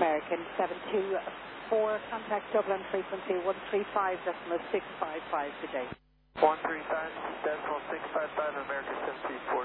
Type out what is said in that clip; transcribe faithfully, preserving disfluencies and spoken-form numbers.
American seven two four, contact Dublin frequency one three five decimal six five five today. one three five decimal six five five, American seven two four.